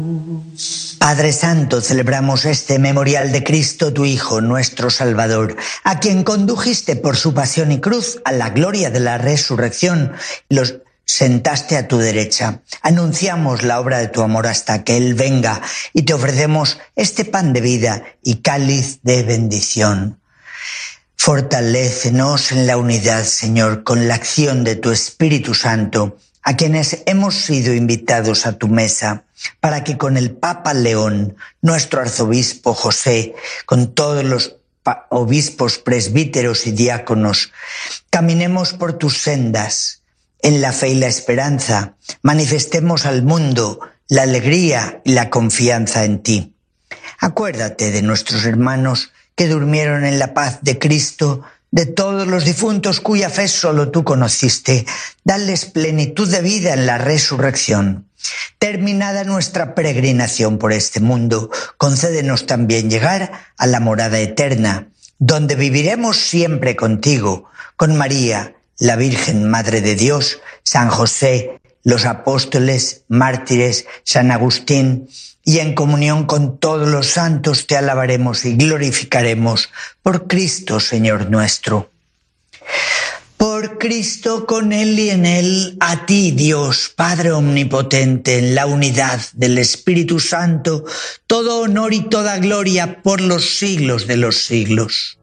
Padre Santo, celebramos este memorial de Cristo, tu Hijo, nuestro Salvador, a quien condujiste por su pasión y cruz a la gloria de la resurrección y los sentaste a tu derecha. Anunciamos la obra de tu amor hasta que Él venga y te ofrecemos este pan de vida y cáliz de bendición. Fortalécenos en la unidad, Señor, con la acción de tu Espíritu Santo, a quienes hemos sido invitados a tu mesa, para que con el Papa León, nuestro arzobispo José, con todos los obispos, presbíteros y diáconos, caminemos por tus sendas en la fe y la esperanza, manifestemos al mundo la alegría y la confianza en ti. Acuérdate de nuestros hermanos que durmieron en la paz de Cristo, de todos los difuntos cuya fe solo tú conociste. Dales plenitud de vida en la resurrección. Terminada nuestra peregrinación por este mundo, concédenos también llegar a la morada eterna, donde viviremos siempre contigo, con María, la Virgen Madre de Dios, San José, los apóstoles, mártires, San Agustín, y en comunión con todos los santos te alabaremos y glorificaremos por Cristo, Señor nuestro. Por Cristo, con Él y en Él, a ti, Dios, Padre omnipotente, en la unidad del Espíritu Santo, todo honor y toda gloria por los siglos de los siglos.